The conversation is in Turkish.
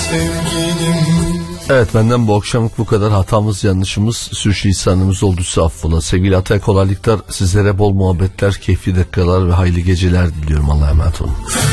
Evet, benden bu akşamlık bu kadar. Hatamız, yanlışımız, sürçülisanımız olduysa affola. Sevgili Atay, kolaylıklar sizlere, bol muhabbetler, keyifli dakikalar ve hayırlı geceler diliyorum. Allah'a emanet olun.